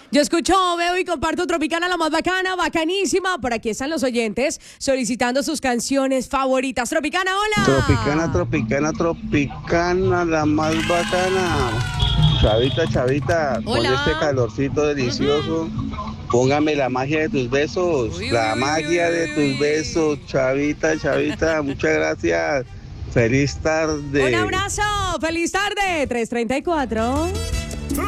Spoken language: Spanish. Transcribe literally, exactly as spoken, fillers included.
Yo escucho, veo y comparto Tropicana, la más bacana, bacanísima. Por aquí están los oyentes solicitando sus canciones favoritas. Tropicana, Tropicana, hola. tropicana, tropicana, la más bacana. Chavita, chavita, con este Hola. calorcito Ujú. delicioso, póngame la magia de tus besos, Uy, uy, la uy, uy, magia de uy, tus besos, uy. chavita, chavita, muchas gracias. Feliz Un tarde. abrazo. Feliz tarde. tres treinta y cuatro.